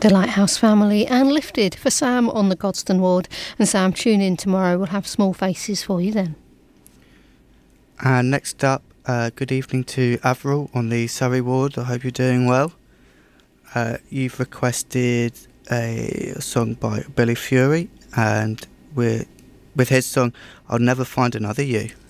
The Lighthouse Family and Lifted for Sam on the Godstone ward. And Sam, tune in tomorrow. We'll have Small Faces for you then. And next up, good evening to Avril on the Surrey ward. I hope you're doing well. You've requested a song by Billy Fury, and with his song, I'll Never Find Another You.